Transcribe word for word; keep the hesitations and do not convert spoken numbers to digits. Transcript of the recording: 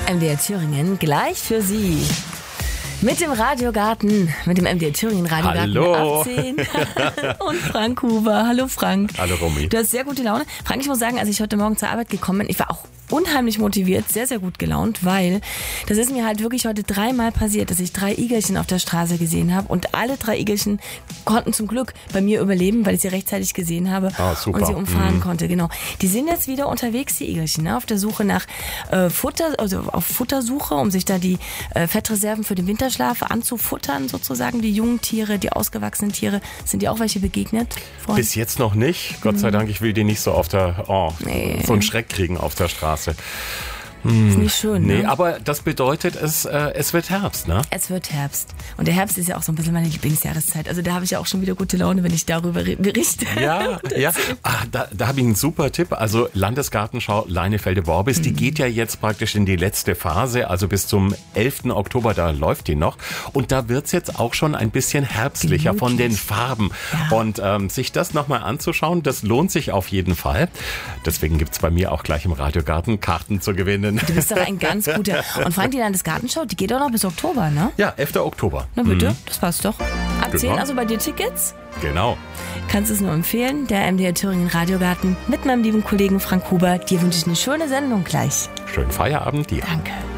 M D R Thüringen gleich für Sie. Mit dem Radiogarten, mit dem M D R Thüringen Radiogarten Hallo. ab zehn und Frank Huber. Hallo Frank. Hallo Romy. Du hast sehr gute Laune. Frank, ich muss sagen, als ich heute Morgen zur Arbeit gekommen bin, ich war auch unheimlich motiviert, sehr, sehr gut gelaunt, weil das ist mir halt wirklich heute dreimal passiert, dass ich drei Igelchen auf der Straße gesehen habe und alle drei Igelchen konnten zum Glück bei mir überleben, weil ich sie rechtzeitig gesehen habe Ah, super. und sie umfahren Mhm. konnte. Genau. Die sind jetzt wieder unterwegs, die Igelchen, ne, auf der Suche nach äh, Futter, also auf Futtersuche, um sich da die äh, Fettreserven für den Winterschlaf anzufuttern, sozusagen. Die jungen Tiere, die ausgewachsenen Tiere, sind dir auch welche begegnet? Vorhin? Bis jetzt noch nicht. Gott sei Dank, ich will die nicht so auf der, oh, Nee. so einen Schreck kriegen auf der Straße. Ist nicht schön, Nee, ne? aber das bedeutet, es, äh, es wird Herbst, ne? Es wird Herbst. Und der Herbst ist ja auch so ein bisschen meine Lieblingsjahreszeit. Also da habe ich ja auch schon wieder gute Laune, wenn ich darüber re- berichte. Ja, ja. Ah, da da habe ich einen super Tipp. Also Landesgartenschau Leinefelde-Worbis, die geht ja jetzt praktisch in die letzte Phase, also bis zum elften Oktober, da läuft die noch. Und da wird's jetzt auch schon ein bisschen herbstlicher von den Farben. Ja. Und ähm, sich das nochmal anzuschauen, das lohnt sich auf jeden Fall. Deswegen gibt's bei mir auch gleich im Radiogarten Karten zu gewinnen. Du bist doch ein ganz guter. Und Frank, die Landesgartenschau, die geht auch noch bis Oktober, ne? Ja, elften Oktober. Na bitte, das passt doch. Ab zehn, Genau. also bei dir Tickets? Genau. Kannst es nur empfehlen. Der M D R Thüringen Radiogarten mit meinem lieben Kollegen Frank Huber. Dir wünsche ich eine schöne Sendung gleich. Schönen Feierabend dir. Danke.